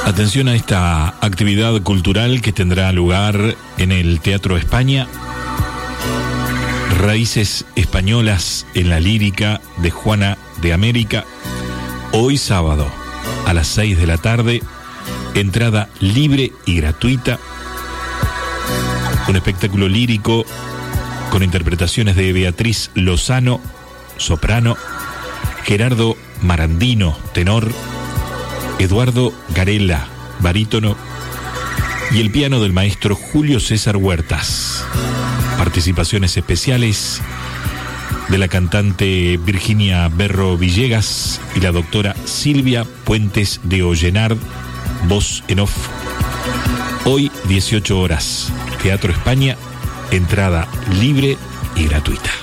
Atención a esta actividad cultural que tendrá lugar en el Teatro España. Raíces españolas en la lírica de Juana de América. Hoy sábado a las 6 de la tarde. Entrada libre y gratuita. Un espectáculo lírico con interpretaciones de Beatriz Lozano, soprano, Gerardo Marandino, tenor, Eduardo Garela, barítono, y el piano del maestro Julio César Huertas. Participaciones especiales de la cantante Virginia Berro Villegas y la doctora Silvia Puentes de Ollenard, voz en off. Hoy 18 horas, Teatro España, entrada libre y gratuita.